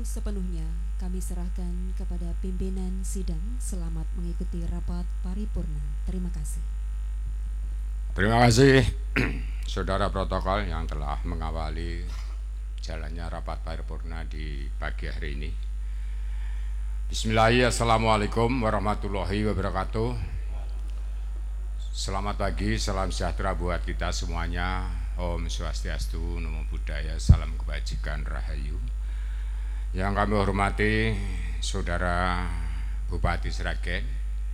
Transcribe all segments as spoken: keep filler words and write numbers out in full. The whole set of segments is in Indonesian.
yang sepenuhnya kami serahkan kepada pimpinan sidang. Selamat mengikuti rapat paripurna. Terima kasih. Terima kasih saudara protokol yang telah mengawali jalannya rapat paripurna di pagi hari ini. Bismillahirrahmanirrahim. Assalamualaikum warahmatullahi wabarakatuh. Selamat pagi, salam sejahtera buat kita semuanya. Om Swastiastu, Namo Buddhaya, salam kebajikan, rahayu. Yang kami hormati saudara Bupati Sragen,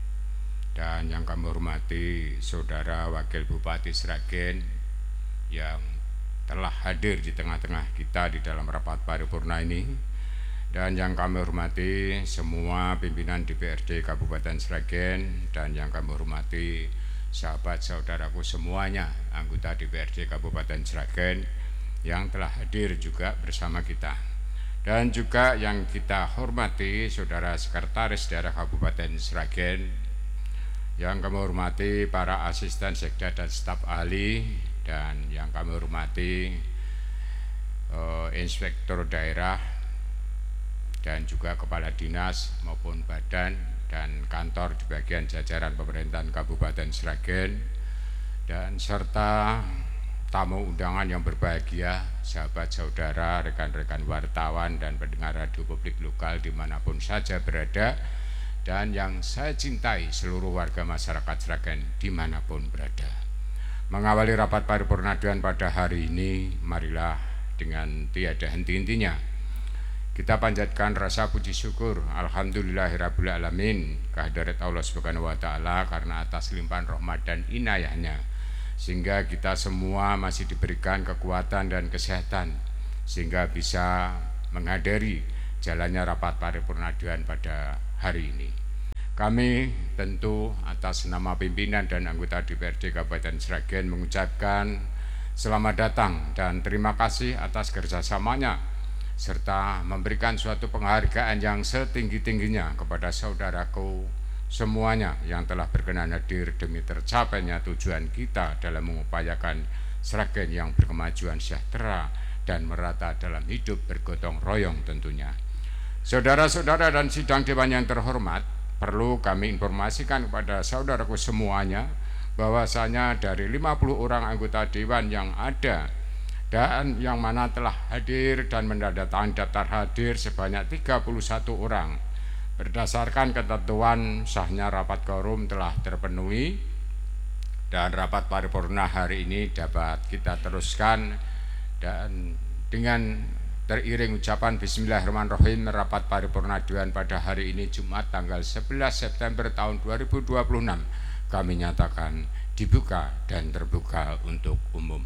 dan yang kami hormati saudara Wakil Bupati Sragen yang telah hadir di tengah-tengah kita di dalam rapat paripurna ini, dan yang kami hormati semua pimpinan D P R D Kabupaten Sragen, dan yang kami hormati sahabat saudaraku semuanya anggota D P R D Kabupaten Sragen yang telah hadir juga bersama kita, dan juga yang kita hormati saudara Sekretaris Daerah Kabupaten Sragen, yang kami hormati para asisten sekda dan staf ahli, dan yang kami hormati uh, inspektur daerah dan juga kepala dinas maupun badan dan kantor di bagian jajaran pemerintahan Kabupaten Sragen, dan serta tamu undangan yang berbahagia, sahabat saudara, rekan-rekan wartawan dan pendengar radio publik lokal dimanapun saja berada, dan yang saya cintai seluruh warga masyarakat Sragen dimanapun berada. Mengawali rapat paripurna dan pada hari ini, marilah dengan tiada henti-hentinya kita panjatkan rasa puji syukur alhamdulillahirabbil alamin kehadirat Allah Subhanahu wa taala karena atas limpahan rahmat dan inayahnya sehingga kita semua masih diberikan kekuatan dan kesehatan sehingga bisa menghadiri jalannya rapat paripurna Dewan pada hari ini. Kami tentu atas nama pimpinan dan anggota D P R D Kabupaten Sragen mengucapkan selamat datang dan terima kasih atas kerjasamanya serta memberikan suatu penghargaan yang setinggi-tingginya kepada saudaraku semuanya yang telah berkenan hadir demi tercapainya tujuan kita dalam mengupayakan Sragen yang berkemajuan sejahtera dan merata dalam hidup bergotong royong tentunya. Saudara-saudara dan sidang dewan yang terhormat, perlu kami informasikan kepada saudaraku semuanya bahwasanya dari lima puluh orang anggota dewan yang ada dan yang mana telah hadir dan menandatangani daftar hadir sebanyak tiga puluh satu orang. Berdasarkan ketentuan sahnya rapat quorum telah terpenuhi dan rapat paripurna hari ini dapat kita teruskan, dan dengan teriring ucapan Bismillahirrahmanirrahim, rapat paripurna Dewan pada hari ini Jumat tanggal sebelas September tahun dua ribu dua puluh enam kami nyatakan dibuka dan terbuka untuk umum.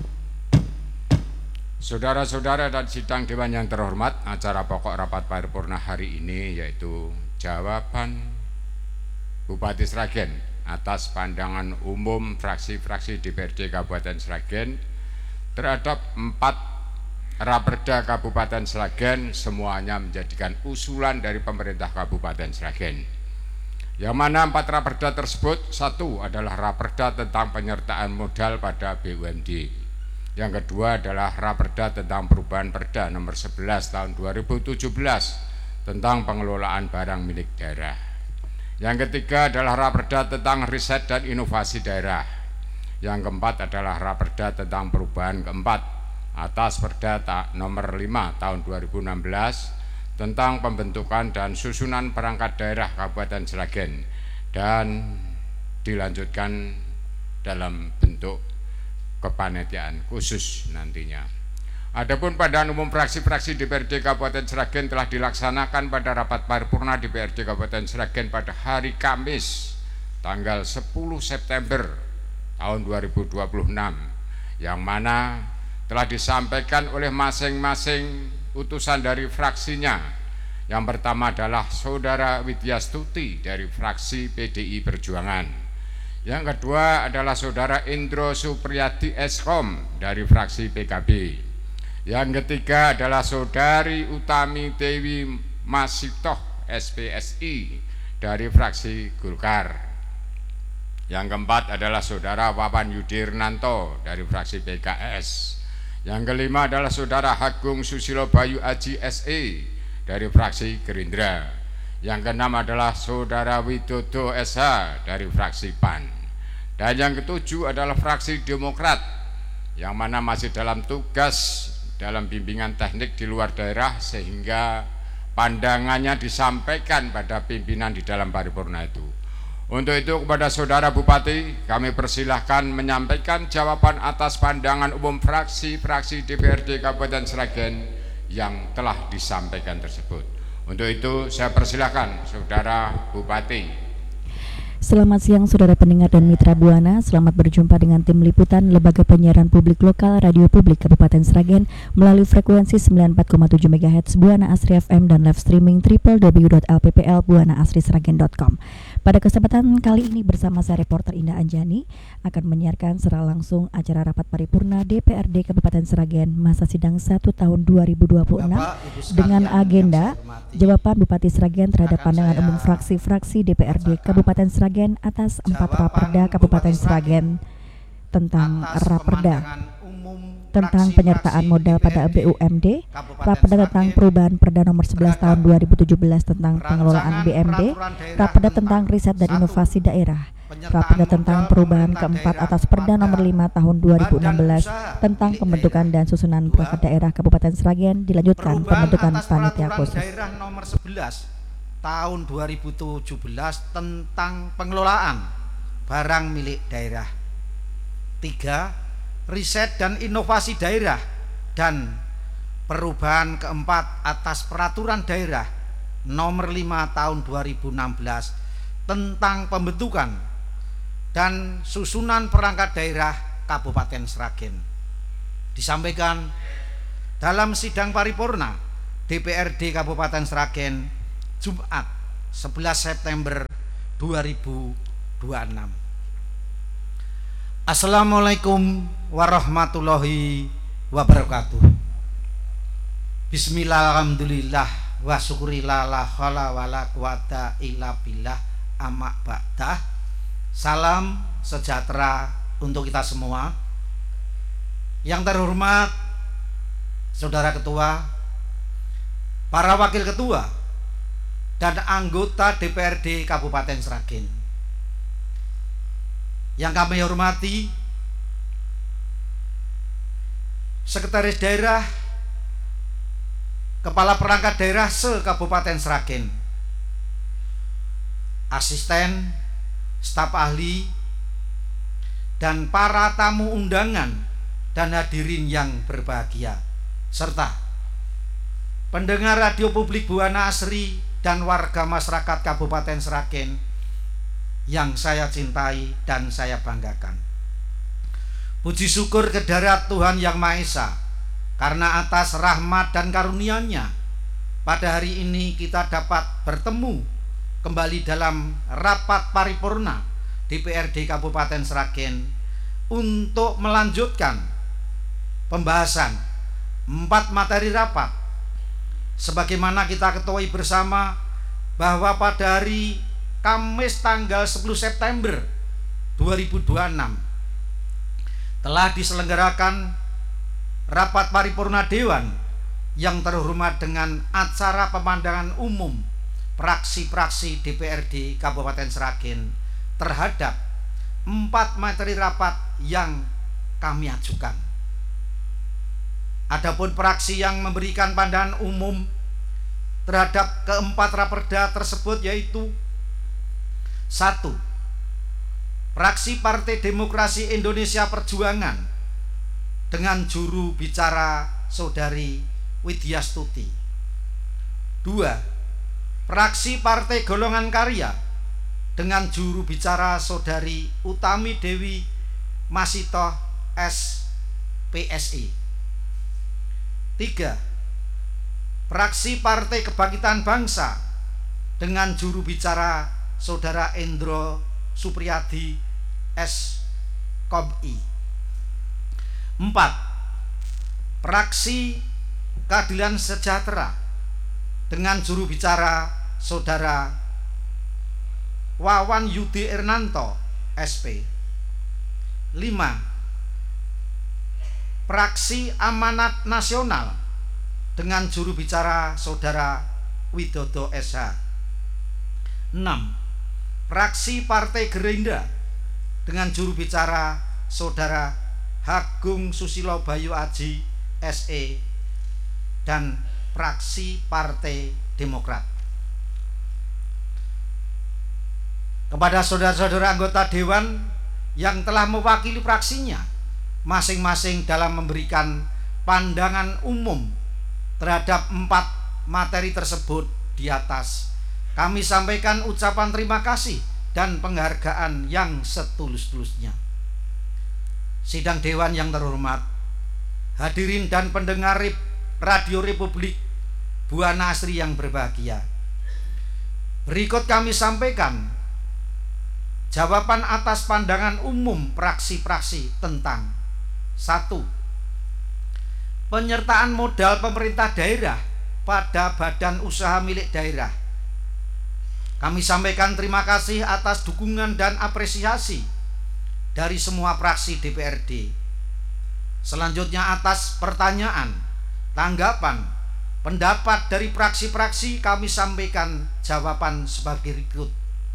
Saudara-saudara dan sidang dewan yang terhormat, acara pokok rapat paripurna hari ini yaitu jawaban Bupati Sragen atas pandangan umum fraksi-fraksi D P R D Kabupaten Sragen terhadap empat Raperda Kabupaten Sragen, semuanya menjadikan usulan dari pemerintah Kabupaten Sragen. Yang mana empat Raperda tersebut, satu adalah Raperda tentang penyertaan modal pada B U M D. Yang kedua adalah Raperda tentang perubahan Perda nomor sebelas tahun dua ribu tujuh belas tentang pengelolaan barang milik daerah. Yang ketiga adalah Raperda tentang riset dan inovasi daerah. Yang keempat adalah Raperda tentang perubahan keempat atas Perda nomor lima tahun dua ribu enam belas tentang pembentukan dan susunan perangkat daerah Kabupaten Sragen dan dilanjutkan dalam bentuk kepanitiaan khusus nantinya. Adapun pandangan umum fraksi-fraksi D P R D Kabupaten Sragen telah dilaksanakan pada rapat paripurna D P R D Kabupaten Sragen pada hari Kamis tanggal sepuluh September tahun dua ribu dua puluh enam, yang mana telah disampaikan oleh masing-masing utusan dari fraksinya. Yang pertama adalah Saudara Widya Stuti dari fraksi P D I Perjuangan. Yang kedua adalah Saudara Indro Supriyadi Eskom dari fraksi P K B. Yang ketiga adalah Saudari Utami Dewi Masitoh S P S I dari fraksi Golkar. Yang keempat adalah Saudara Wawan Yudirnanto dari fraksi P K S. Yang kelima adalah Saudara Agung Susilo Bayu Aji S E dari fraksi Gerindra. Yang keenam adalah Saudara Widodo S H dari fraksi P A N. Dan yang ketujuh adalah fraksi Demokrat, yang mana masih dalam tugas dalam bimbingan teknik di luar daerah, sehingga pandangannya disampaikan pada pimpinan di dalam paripurna itu. Untuk itu kepada Saudara Bupati, kami persilahkan menyampaikan jawaban atas pandangan umum fraksi-fraksi D P R D Kabupaten Sragen yang telah disampaikan tersebut. Untuk itu saya persilahkan Saudara Bupati. Selamat siang saudara pendengar dan mitra Buana, selamat berjumpa dengan tim liputan Lembaga Penyiaran Publik Lokal Radio Publik Kabupaten Sragen melalui frekuensi sembilan puluh empat koma tujuh megahertz Buana Asri F M dan live streaming w w w dot l p p l buana asri sragen dot com. Pada kesempatan kali ini bersama saya reporter Indah Anjani akan menyiarkan secara langsung acara rapat paripurna D P R D Kabupaten Sragen masa sidang satu tahun dua ribu dua puluh enam dengan agenda jawaban Bupati Sragen terhadap pandangan umum fraksi-fraksi D P R D Kabupaten Sragen atas empat Raperda Kabupaten Sragen tentang Raperda tentang penyertaan modal pada B U M D, Raperda tentang perubahan Perda nomor sebelas tahun dua ribu tujuh belas tentang pengelolaan B M D, Raperda tentang riset dan inovasi daerah, Raperda tentang perubahan keempat atas Perda nomor lima tahun dua ribu enam belas tentang pembentukan dan susunan perangkat daerah Kabupaten Sragen, dilanjutkan pembentukan panitia khusus. Daerah nomor sebelas tahun dua ribu tujuh belas tentang pengelolaan barang milik daerah. Tiga, riset dan inovasi daerah dan perubahan keempat atas peraturan daerah nomor lima tahun dua ribu enam belas tentang pembentukan dan susunan perangkat daerah Kabupaten Sragen. Disampaikan dalam sidang paripurna D P R D Kabupaten Sragen Jumat sebelas September dua ribu dua puluh enam. Assalamualaikum warahmatullahi wabarakatuh. Bismillah, alhamdulillah, wa syukurillah, la khala wa la quwata illa billah, amma ba'dah. Salam sejahtera untuk kita semua. Yang terhormat Saudara Ketua, para Wakil Ketua, dan anggota D P R D Kabupaten Sragen. Yang kami hormati Sekretaris Daerah, Kepala Perangkat Daerah se-Kabupaten Sragen, asisten, staf ahli, dan para tamu undangan dan hadirin yang berbahagia, serta pendengar radio publik Buana Asri dan warga masyarakat Kabupaten Sragen yang saya cintai dan saya banggakan. Puji syukur kehadirat Tuhan Yang Maha Esa, karena atas rahmat dan karunia-Nya pada hari ini kita dapat bertemu kembali dalam rapat paripurna D P R D Kabupaten Sragen untuk melanjutkan pembahasan empat materi rapat. Sebagaimana kita ketahui bersama bahwa pada hari Kamis tanggal sepuluh September dua ribu dua puluh enam telah diselenggarakan rapat paripurna Dewan yang terhormat dengan acara pemandangan umum praksi-praksi D P R D Kabupaten Sragen terhadap empat materi rapat yang kami ajukan. Adapun praksi yang memberikan pandangan umum terhadap keempat raperda tersebut yaitu: satu, fraksi Partai Demokrasi Indonesia Perjuangan dengan juru bicara Saudari Widya Stuti. Dua, fraksi Partai Golongan Karya dengan juru bicara Saudari Utami Dewi Masitoh S P S I. Tiga, fraksi Partai Kebangkitan Bangsa dengan juru bicara Saudara Endro Supriyadi S K O B I. Empat, fraksi Keadilan Sejahtera dengan juru bicara Saudara Wawan Yudi Ernanto S P. Lima, fraksi Amanat Nasional dengan juru bicara Saudara Widodo S H. enam. Fraksi Partai Gerindra dengan juru bicara Saudara Agung Susilo Bayu Aji S E dan fraksi Partai Demokrat. Kepada saudara-saudara anggota Dewan yang telah mewakili fraksinya masing-masing dalam memberikan pandangan umum terhadap empat materi tersebut di atas, kami sampaikan ucapan terima kasih dan penghargaan yang setulus-tulusnya. Sidang Dewan yang terhormat, hadirin dan pendengar Radio Republik Buana Asri yang berbahagia, berikut kami sampaikan jawaban atas pandangan umum fraksi-fraksi tentang satu. Penyertaan modal pemerintah daerah pada badan usaha milik daerah. Kami sampaikan terima kasih atas dukungan dan apresiasi dari semua fraksi D P R D. Selanjutnya atas pertanyaan, tanggapan, pendapat dari fraksi-fraksi kami sampaikan jawaban sebagai berikut.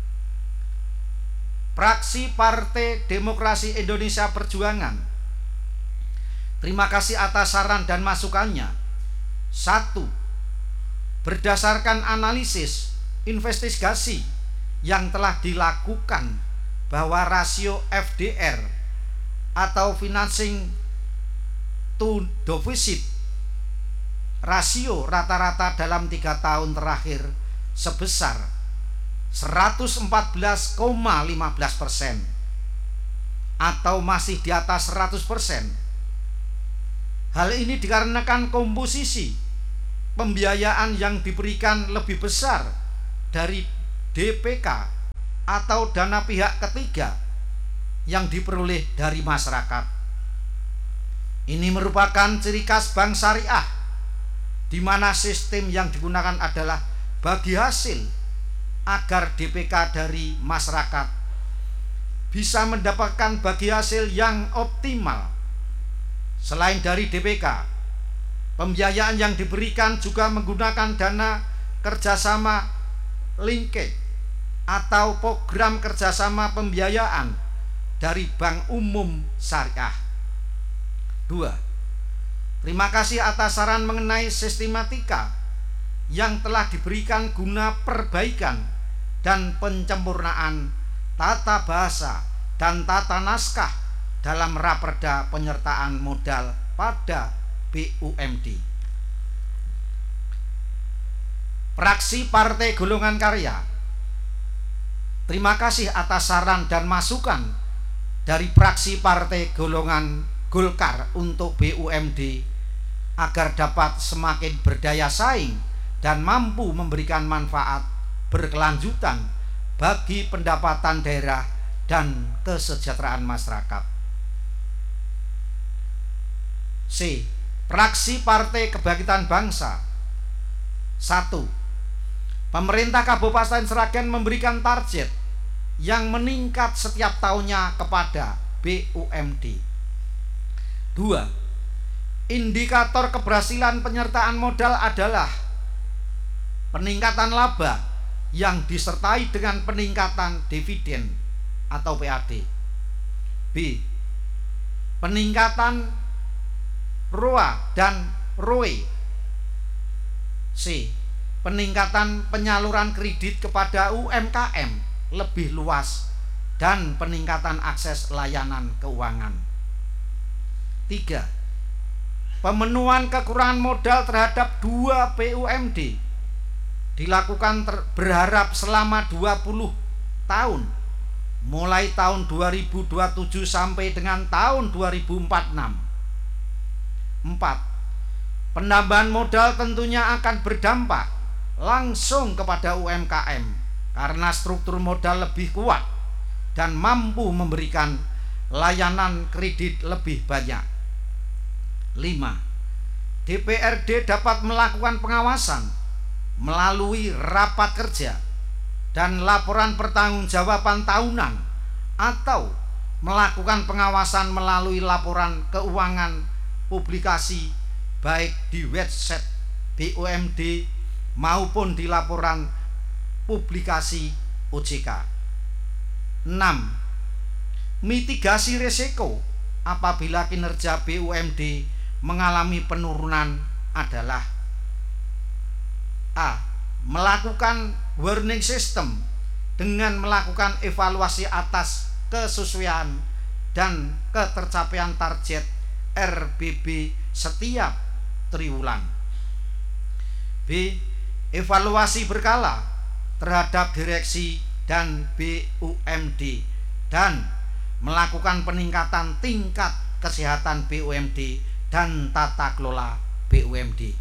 Fraksi Partai Demokrasi Indonesia Perjuangan, terima kasih atas saran dan masukannya. Satu. Berdasarkan analisis investigasi yang telah dilakukan bahwa rasio F D R atau financing to deficit rasio rata-rata dalam tiga tahun terakhir sebesar seratus empat belas koma lima belas persen atau masih di atas seratus persen. Hal ini dikarenakan komposisi pembiayaan yang diberikan lebih besar dari D P K atau dana pihak ketiga yang diperoleh dari masyarakat. Ini merupakan ciri khas bank syariah, di mana sistem yang digunakan adalah bagi hasil agar D P K dari masyarakat bisa mendapatkan bagi hasil yang optimal. Selain dari D P K, pembiayaan yang diberikan juga menggunakan dana kerjasama linkage atau program kerjasama pembiayaan dari Bank Umum Syariah. Dua. Terima kasih atas saran mengenai sistematika yang telah diberikan guna perbaikan dan penyempurnaan tata bahasa dan tata naskah dalam raperda penyertaan modal pada B U M D. Fraksi Partai Golongan Karya, terima kasih atas saran dan masukan dari fraksi Partai Golongan Golkar untuk B U M D agar dapat semakin berdaya saing dan mampu memberikan manfaat berkelanjutan bagi pendapatan daerah dan kesejahteraan masyarakat. C. Fraksi Partai Kebangkitan Bangsa. Satu. Pemerintah Kabupaten Sragen memberikan target yang meningkat setiap tahunnya kepada B U M D. Dua. Indikator keberhasilan penyertaan modal adalah peningkatan laba yang disertai dengan peningkatan dividen atau P A D. B. Peningkatan R O A dan R O E. C. Peningkatan penyaluran kredit kepada U M K M lebih luas dan peningkatan akses layanan keuangan. Tiga. Pemenuhan kekurangan modal terhadap dua B U M D dilakukan ter- berharap selama dua puluh tahun, mulai tahun dua ribu dua puluh tujuh sampai dengan tahun dua ribu empat puluh enam. Empat. Penambahan modal tentunya akan berdampak langsung kepada U M K M karena struktur modal lebih kuat dan mampu memberikan layanan kredit lebih banyak. Lima. D P R D dapat melakukan pengawasan melalui rapat kerja dan laporan pertanggungjawaban tahunan atau melakukan pengawasan melalui laporan keuangan publikasi baik di website B U M D maupun di laporan publikasi O J K. enam. Mitigasi risiko apabila kinerja B U M D mengalami penurunan adalah: A. Melakukan warning system dengan melakukan evaluasi atas kesesuaian dan ketercapaian target R B B setiap triwulan. B. Evaluasi berkala terhadap direksi dan B U M D dan melakukan peningkatan tingkat kesehatan B U M D dan tata kelola B U M D.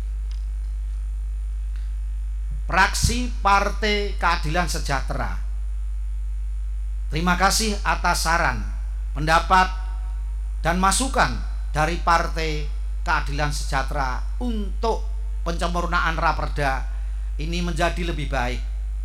Fraksi Partai Keadilan Sejahtera, terima kasih atas saran, pendapat, dan masukan dari Partai Keadilan Sejahtera untuk penyempurnaan Raperda ini menjadi lebih baik.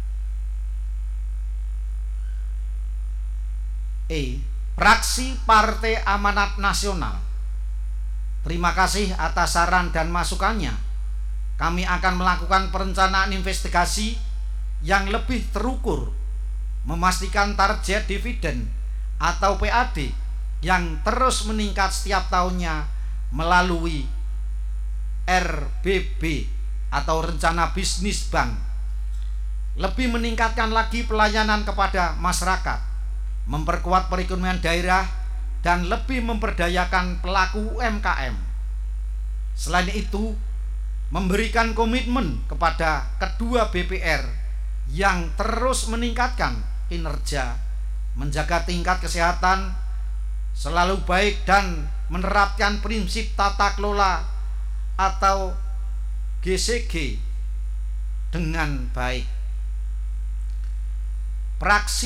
E. Fraksi Partai Amanat Nasional, terima kasih atas saran dan masukannya. Kami akan melakukan perencanaan investigasi yang lebih terukur, memastikan target dividen atau P A D yang terus meningkat setiap tahunnya melalui R B B atau rencana bisnis bank, lebih meningkatkan lagi pelayanan kepada masyarakat, memperkuat perekonomian daerah, dan lebih memberdayakan pelaku U M K M. Selain itu, memberikan komitmen kepada kedua B P R yang terus meningkatkan kinerja, menjaga tingkat kesehatan selalu baik, dan menerapkan prinsip tata kelola atau G C G dengan baik. Praksi